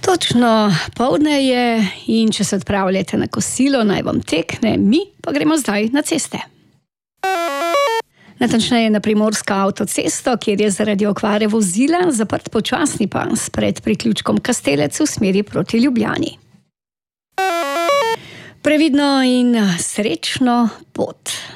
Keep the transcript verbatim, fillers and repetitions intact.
Točno poldne je in če se odpravljate na kosilo, naj vam tekne, mi pa gremo zdaj na ceste. Natančneje na primorsko avtocesto, kjer je zaradi okvare vozila zaprt počasni pas pred priključkom Kastelec v smeri proti Ljubljani. Previdno in srečno pot.